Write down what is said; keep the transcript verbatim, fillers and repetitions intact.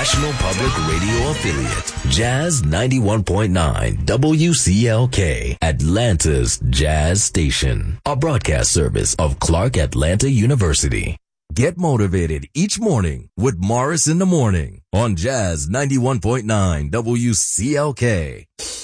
National Public Radio affiliate, Jazz ninety-one point nine W C L K, Atlanta's Jazz Station, a broadcast service of Clark Atlanta University. Get motivated each morning with Morris in the Morning on Jazz ninety-one point nine W C L K.